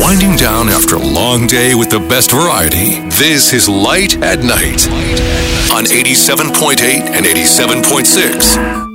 Winding down after a long day with the best variety. This is Light at Night on 87.8 and 87.6.